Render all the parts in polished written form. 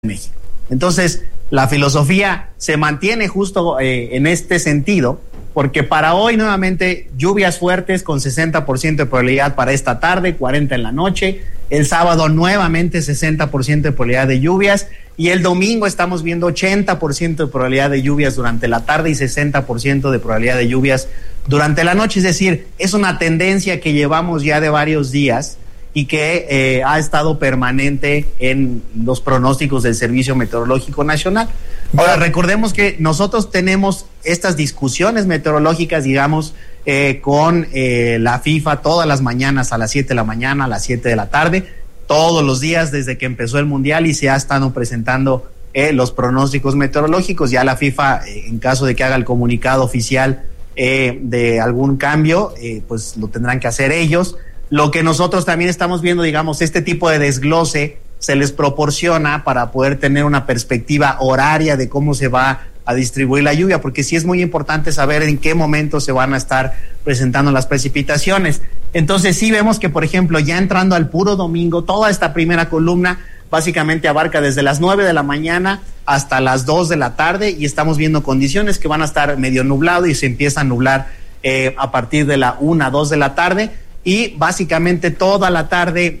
México. Entonces, la filosofía se mantiene justo en este sentido, porque para hoy nuevamente lluvias fuertes con 60% de probabilidad para esta tarde, 40% en la noche. El sábado nuevamente 60% de probabilidad de lluvias, y el domingo estamos viendo 80% de probabilidad de lluvias durante la tarde y 60% de probabilidad de lluvias durante la noche. Es decir, es una tendencia que llevamos ya de varios días y que ha estado permanente en los pronósticos del Servicio Meteorológico Nacional. Ahora, recordemos que nosotros tenemos estas discusiones meteorológicas, digamos, con la FIFA todas las mañanas a las 7 de la mañana, a las 7 de la tarde, todos los días desde que empezó el Mundial, y se ha estado presentando los pronósticos meteorológicos. Ya la FIFA, en caso de que haga el comunicado oficial de algún cambio, pues lo tendrán que hacer ellos. Lo que nosotros también estamos viendo, digamos, este tipo de desglose se les proporciona para poder tener una perspectiva horaria de cómo se va a distribuir la lluvia, porque sí es muy importante saber en qué momento se van a estar presentando las precipitaciones. Entonces sí vemos que, por ejemplo, ya entrando al puro domingo, toda esta primera columna básicamente abarca desde las 9 de la mañana hasta las 2 de la tarde, y estamos viendo condiciones que van a estar medio nublado y se empieza a nublar a partir de la 1, 2 de la tarde. Y básicamente toda la tarde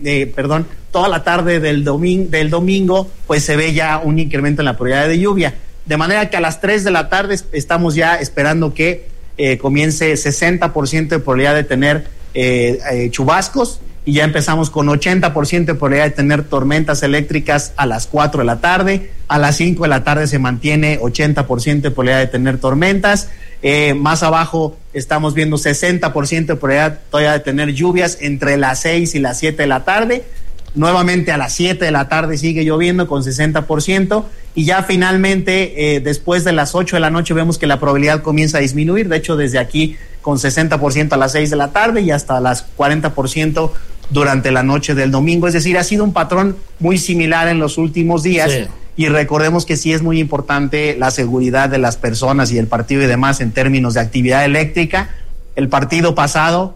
del domingo, pues se ve ya un incremento en la probabilidad de lluvia. De manera que a las 3 de la tarde estamos ya esperando que comience 60% de probabilidad de tener chubascos, y ya empezamos con 80% de probabilidad de tener tormentas eléctricas a las 4 de la tarde. A las 5 de la tarde se mantiene 80% de probabilidad de tener tormentas. Más abajo estamos viendo 60% de probabilidad todavía de tener lluvias entre las 6 y las 7 de la tarde. Nuevamente a las 7 de la tarde sigue lloviendo con 60%, y ya finalmente después de las 8 de la noche vemos que la probabilidad comienza a disminuir. De hecho, desde aquí con 60% a las 6 de la tarde y hasta las 40% durante la noche del domingo. Es decir, ha sido un patrón muy similar en los últimos días. Sí. Y recordemos que sí es muy importante la seguridad de las personas y el partido y demás en términos de actividad eléctrica. El partido pasado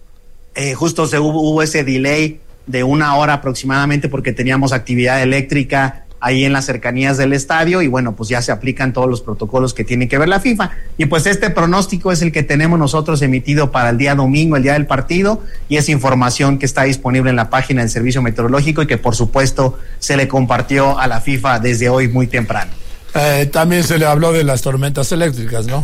justo hubo ese delay de 1 hora aproximadamente porque teníamos actividad eléctrica ahí en las cercanías del estadio, y bueno, pues ya se aplican todos los protocolos que tiene que ver la FIFA, y pues este pronóstico es el que tenemos nosotros emitido para el día domingo, el día del partido, y es información que está disponible en la página del Servicio Meteorológico y que por supuesto se le compartió a la FIFA desde hoy muy temprano. También se le habló de las tormentas eléctricas, ¿no?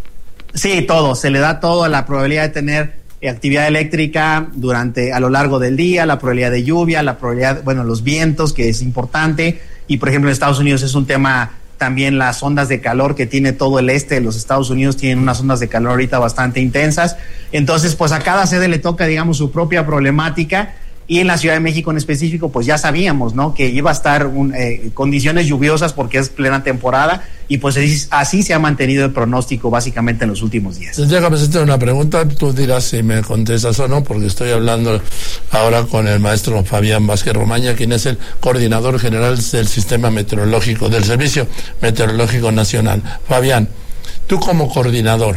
Sí, se le da todo a la probabilidad de tener actividad eléctrica a lo largo del día, la probabilidad de lluvia, los vientos, que es importante. Y por ejemplo en Estados Unidos es un tema también las ondas de calor que tiene todo el este de los Estados Unidos, tienen unas ondas de calor ahorita bastante intensas. Entonces pues a cada sede le toca, digamos, su propia problemática. Y en la Ciudad de México en específico, pues ya sabíamos, ¿no?, que iba a estar condiciones lluviosas porque es plena temporada, y pues así se ha mantenido el pronóstico básicamente en los últimos días. Déjame hacerte una pregunta, tú dirás si me contestas o no, porque estoy hablando ahora con el maestro Fabián Vázquez Romaña, quien es el coordinador general del Sistema Meteorológico, del Servicio Meteorológico Nacional. Fabián, tú como coordinador,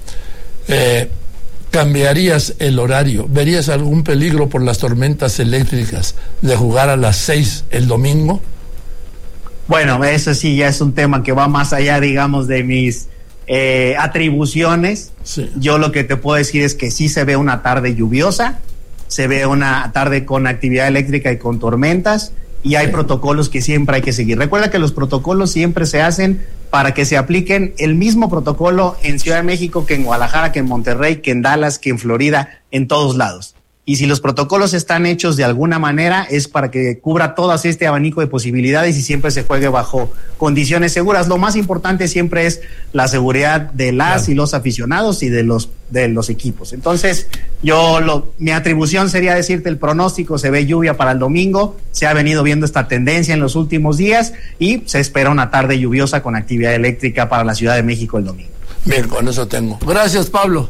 ¿cambiarías el horario? ¿Verías algún peligro por las tormentas eléctricas de jugar a las 6 el domingo? Bueno, eso sí ya es un tema que va más allá, digamos, de mis atribuciones. Sí. Yo lo que te puedo decir es que sí se ve una tarde lluviosa, se ve una tarde con actividad eléctrica y con tormentas, y hay protocolos que siempre hay que seguir. Recuerda que los protocolos siempre se hacen para que se apliquen el mismo protocolo en Ciudad de México que en Guadalajara, que en Monterrey, que en Dallas, que en Florida, en todos lados. Y si los protocolos están hechos de alguna manera es para que cubra todo este abanico de posibilidades y siempre se juegue bajo condiciones seguras. Lo más importante siempre es la seguridad de las y los aficionados y de los equipos. Entonces, mi atribución sería decirte el pronóstico: se ve lluvia para el domingo, se ha venido viendo esta tendencia en los últimos días y se espera una tarde lluviosa con actividad eléctrica para la Ciudad de México el domingo. Bien, con eso tengo. Gracias, Pablo.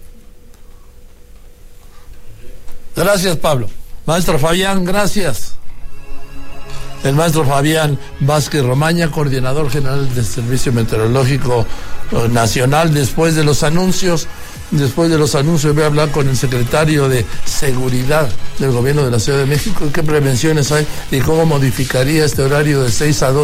Gracias, Pablo. Maestro Fabián, gracias. El maestro Fabián Vázquez Romaña, coordinador general del Servicio Meteorológico Nacional, después de los anuncios después de los anuncios, voy a hablar con el secretario de Seguridad del Gobierno de la Ciudad de México, qué prevenciones hay y cómo modificaría este horario de 6 a 2.